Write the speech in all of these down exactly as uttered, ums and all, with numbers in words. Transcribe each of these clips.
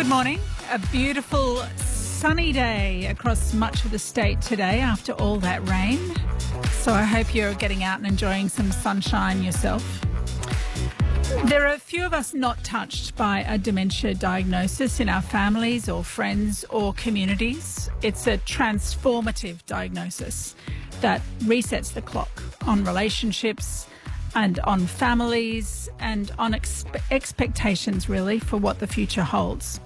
Good morning. A beautiful sunny day across much of the state today after all that rain. So I hope you're getting out and enjoying some sunshine yourself. There are a few of us not touched by a dementia diagnosis in our families or friends or communities. It's a transformative diagnosis that resets the clock on relationships and on families and on expe- expectations, really, for what the future holds.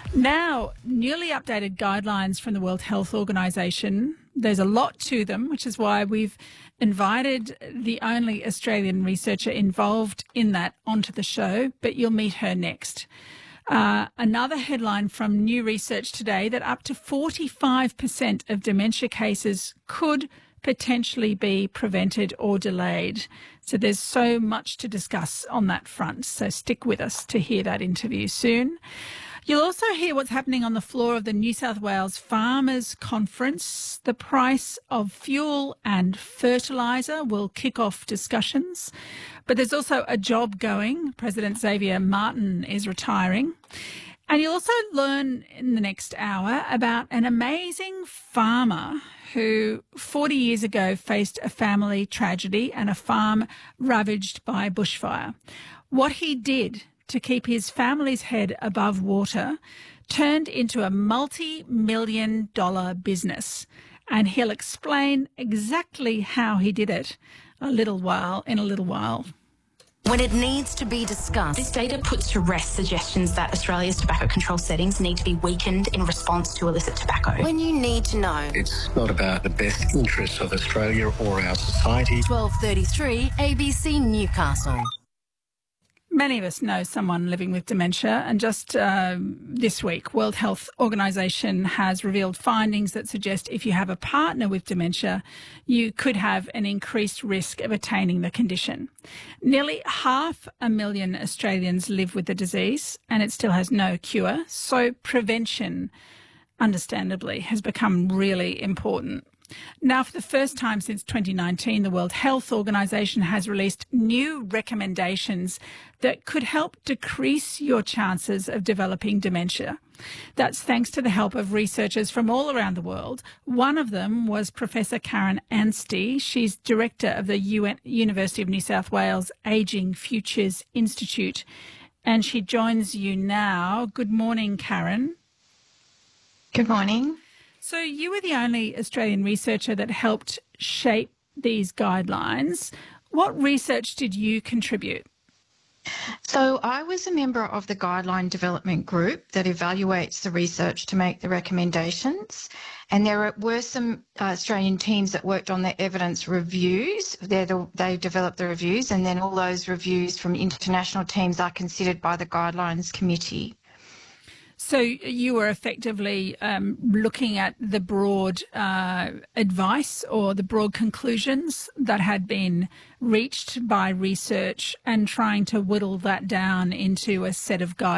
Now, newly updated guidelines from the World Health Organization, there's a lot to them, which is why we've invited the only Australian researcher involved in that onto the show, but you'll meet her next. Uh, another headline from new research today that up to forty-five percent of dementia cases could potentially be prevented or delayed. So there's so much to discuss on that front. So stick with us to hear that interview soon. You'll also hear what's happening on the floor of the New South Wales Farmers Conference. The price of fuel and fertiliser will kick off discussions. But there's also a job going. President Xavier Martin is retiring. And you'll also learn in the next hour about an amazing farmer who forty years ago faced a family tragedy and a farm ravaged by bushfire. What he did to keep his family's head above water turned into a multi-million dollar business. And he'll explain exactly how he did it a little while, in a little while. When it needs to be discussed. This data puts to rest suggestions that Australia's tobacco control settings need to be weakened in response to illicit tobacco. When you need to know. It's not about the best interests of Australia or our society. twelve thirty-three A B C Newcastle. Many of us know someone living with dementia, and just uh, this week, World Health Organization has revealed findings that suggest if you have a partner with dementia, you could have an increased risk of attaining the condition. Nearly half a million Australians live with the disease, and it still has no cure, so prevention, understandably, has become really important. Now, for the first time since twenty nineteen, the World Health Organization has released new recommendations that could help decrease your chances of developing dementia. That's thanks to the help of researchers from all around the world. One of them was Professor Karen Anstey. She's director of the U N University of New South Wales Ageing Futures Institute, and she joins you now. Good morning, Karen. Good morning. So you were the only Australian researcher that helped shape these guidelines. What research did you contribute? So I was a member of the guideline development group that evaluates the research to make the recommendations. And there were some uh, Australian teams that worked on the evidence reviews. They're the, they developed the reviews, and then all those reviews from international teams are considered by the Guidelines Committee. So you were effectively um, looking at the broad uh, advice or the broad conclusions that had been reached by research and trying to whittle that down into a set of guidelines.